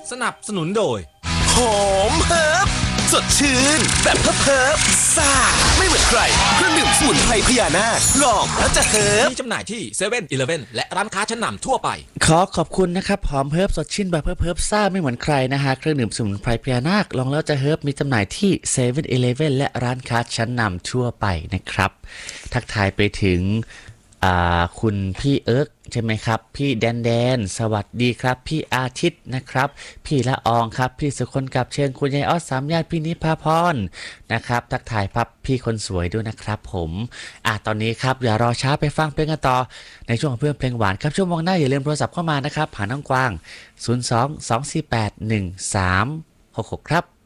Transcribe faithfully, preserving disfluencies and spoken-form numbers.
สนับสนุนโดยหอมเฮิร์บสดชื่นแบบเฮิร์บเฮิร์บซ่าไม่เหมือนใครเครื่องดื่มสมุนไพรพญานาคลองแล้วจะเฮิร์บมีจำหน่ายที่เซเว่นอีเลฟเว่นและร้านค้าชั้นนำทั่วไปขอขอบคุณนะครับหอมเฮิร์บสดชื่นแบบเฮิร์บเฮิร์บซ่าไม่เหมือนใครนะฮะเครื่องดื่มสมุนไพรพญานาคลองแล้วจะเฮิร์บมีจำหน่ายที่เซเว่นอีเลฟเว่นและร้านค้าชั้นนำทั่วไปนะครับทักทายไปถึงคุณพี่เอิร์กใช่ไหมครับพี่แดนแดนสวัสดีครับพี่อาทิตย์นะครับพี่ละอองครับพี่สุคนกับเชิงคุณยายออสสามญาติพี่นิพาพรนะครับทักทายพับพี่คนสวยด้วยนะครับผมอ่ะตอนนี้ครับอย่ารอช้าไปฟังเพลงกันต่อในช่วงของเพื่อนเพลงหวานครับช่วงมองหน้าอย่าลืมโทรศัพท์เข้ามานะครับผ่านน้องกวางศูนย์ สอง สอง สี่ แปด หนึ่ง สาม หก หกครับ